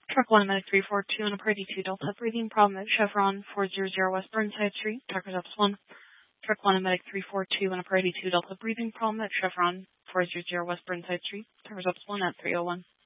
Truck 1 Medic 342 and a Party 2 Delta breathing problem at Chevron 400 West Burnside Street. Tucker's up 1. Truck 1 Medic 342 and a Party 2 Delta breathing problem at Chevron 400 West Burnside Street. Tucker's up 1 at 301.